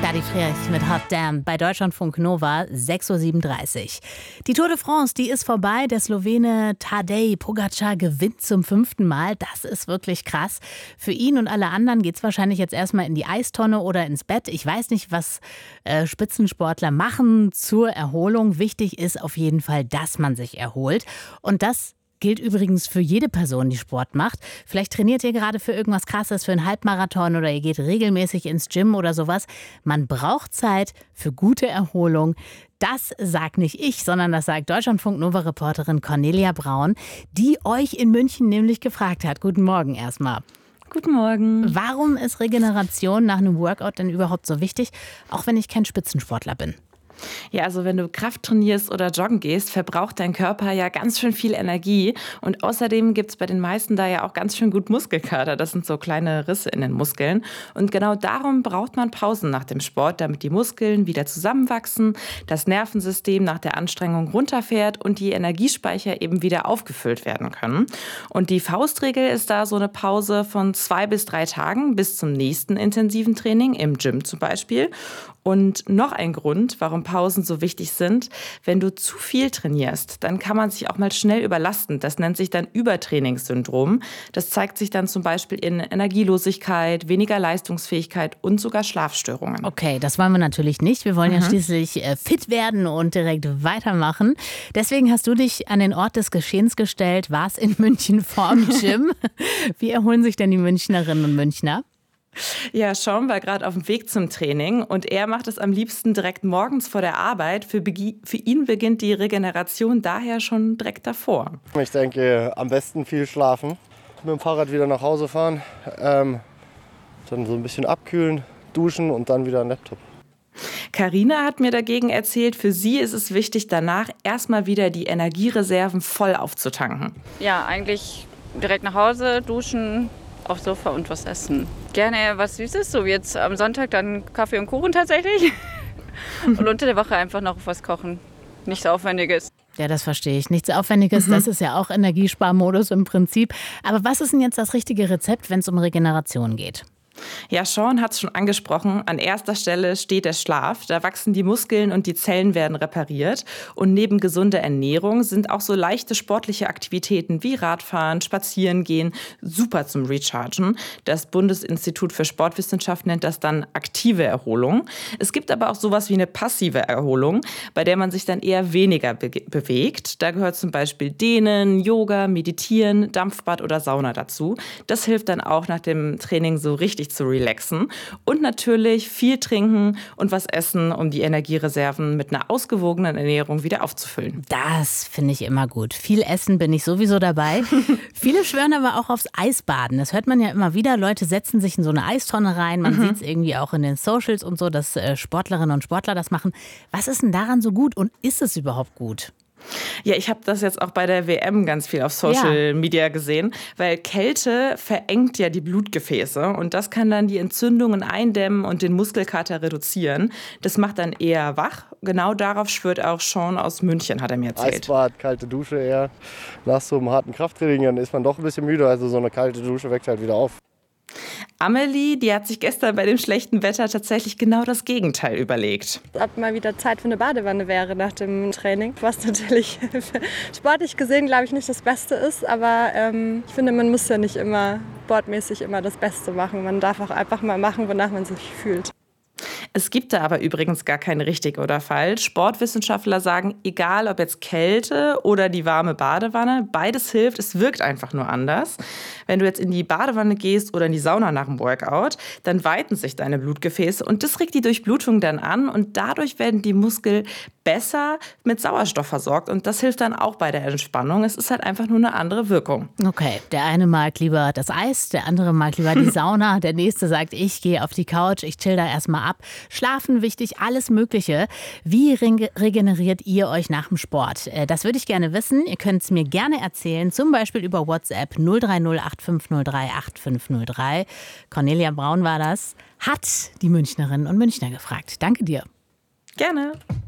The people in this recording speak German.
Kadi Frerich mit Hot Damn bei Deutschlandfunk Nova, 6.37 Uhr. Die Tour de France, die ist vorbei. Der Slowene Tadej Pogačar gewinnt zum 5. Mal. Das ist wirklich krass. Für ihn und alle anderen geht es wahrscheinlich jetzt erstmal in die Eistonne oder ins Bett. Ich weiß nicht, was Spitzensportler machen zur Erholung. Wichtig ist auf jeden Fall, dass man sich erholt. Und das gilt übrigens für jede Person, die Sport macht. Vielleicht trainiert ihr gerade für irgendwas Krasses, für einen Halbmarathon oder ihr geht regelmäßig ins Gym oder sowas. Man braucht Zeit für gute Erholung. Das sagt nicht ich, sondern das sagt Deutschlandfunk-Nova-Reporterin Cornelia Braun, die euch in München nämlich gefragt hat. Guten Morgen erstmal. Guten Morgen. Warum ist Regeneration nach einem Workout denn überhaupt so wichtig, auch wenn ich kein Spitzensportler bin? Ja, also wenn du Kraft trainierst oder joggen gehst, verbraucht dein Körper ja ganz schön viel Energie. Und außerdem gibt es bei den meisten da ja auch ganz schön gut Muskelkater. Das sind so kleine Risse in den Muskeln. Und genau darum braucht man Pausen nach dem Sport, damit die Muskeln wieder zusammenwachsen, das Nervensystem nach der Anstrengung runterfährt und die Energiespeicher eben wieder aufgefüllt werden können. Und die Faustregel ist da so eine Pause von 2 bis 3 Tagen bis zum nächsten intensiven Training, im Gym zum Beispiel. Und noch ein Grund, warum Pausen so wichtig sind: Wenn du zu viel trainierst, dann kann man sich auch mal schnell überlasten. Das nennt sich dann Übertrainingssyndrom. Das zeigt sich dann zum Beispiel in Energielosigkeit, weniger Leistungsfähigkeit und sogar Schlafstörungen. Okay, das wollen wir natürlich nicht. Wir wollen ja schließlich fit werden und direkt weitermachen. Deswegen hast du dich an den Ort des Geschehens gestellt, warst in München vorm Gym. Wie erholen sich denn die Münchnerinnen und Münchner? Ja, Sean war gerade auf dem Weg zum Training und er macht es am liebsten direkt morgens vor der Arbeit. Für ihn beginnt die Regeneration daher schon direkt davor. Ich denke, am besten viel schlafen, mit dem Fahrrad wieder nach Hause fahren, dann so ein bisschen abkühlen, duschen und dann wieder ein Laptop. Carina hat mir dagegen erzählt, für sie ist es wichtig, danach erstmal wieder die Energiereserven voll aufzutanken. Ja, eigentlich direkt nach Hause, duschen, aufs Sofa und was essen. Gerne was Süßes, so wie jetzt am Sonntag dann Kaffee und Kuchen tatsächlich. Und unter der Woche einfach noch was kochen. Nichts Aufwendiges. Ja, das verstehe ich. Nichts Aufwendiges, das ist ja auch Energiesparmodus im Prinzip. Aber was ist denn jetzt das richtige Rezept, wenn es um Regeneration geht? Ja, Sean hat es schon angesprochen. An erster Stelle steht der Schlaf. Da wachsen die Muskeln und die Zellen werden repariert. Und neben gesunder Ernährung sind auch so leichte sportliche Aktivitäten wie Radfahren, Spazierengehen super zum Rechargen. Das Bundesinstitut für Sportwissenschaft nennt das dann aktive Erholung. Es gibt aber auch sowas wie eine passive Erholung, bei der man sich dann eher weniger bewegt. Da gehört zum Beispiel Dehnen, Yoga, Meditieren, Dampfbad oder Sauna dazu. Das hilft dann auch nach dem Training so richtig zu relaxen. Und natürlich viel trinken und was essen, um die Energiereserven mit einer ausgewogenen Ernährung wieder aufzufüllen. Das finde ich immer gut. Viel Essen bin ich sowieso dabei. Viele schwören aber auch aufs Eisbaden. Das hört man ja immer wieder. Leute setzen sich in so eine Eistonne rein. Man sieht es irgendwie auch in den Socials und so, dass Sportlerinnen und Sportler das machen. Was ist denn daran so gut und ist es überhaupt gut? Ja, ich habe das jetzt auch bei der WM ganz viel auf Social Media gesehen, weil Kälte verengt ja die Blutgefäße und das kann dann die Entzündungen eindämmen und den Muskelkater reduzieren. Das macht dann eher wach. Genau darauf schwört auch Sean aus München, hat er mir erzählt. Eisbad, kalte Dusche eher. Nach so einem harten Krafttraining dann ist man doch ein bisschen müde, also so eine kalte Dusche weckt halt wieder auf. Amelie, die hat sich gestern bei dem schlechten Wetter tatsächlich genau das Gegenteil überlegt. Ob mal wieder Zeit für eine Badewanne wäre nach dem Training, was natürlich sportlich gesehen, glaube ich, nicht das Beste ist. Aber ich finde, man muss ja nicht immer sportmäßig immer das Beste machen. Man darf auch einfach mal machen, wonach man sich fühlt. Es gibt da aber übrigens gar kein richtig oder falsch. Sportwissenschaftler sagen, egal ob jetzt Kälte oder die warme Badewanne, beides hilft, es wirkt einfach nur anders. Wenn du jetzt in die Badewanne gehst oder in die Sauna nach dem Workout, dann weiten sich deine Blutgefäße und das regt die Durchblutung dann an und dadurch werden die Muskeln besser mit Sauerstoff versorgt und das hilft dann auch bei der Entspannung. Es ist halt einfach nur eine andere Wirkung. Okay, der eine mag lieber das Eis, der andere mag lieber die Sauna, der nächste sagt, ich gehe auf die Couch, ich chill da erstmal ab. Schlafen wichtig, alles Mögliche. Wie regeneriert ihr euch nach dem Sport? Das würde ich gerne wissen. Ihr könnt es mir gerne erzählen, zum Beispiel über WhatsApp 030 8503 8503. Cornelia Braun war das, hat die Münchnerinnen und Münchner gefragt. Danke dir. Gerne.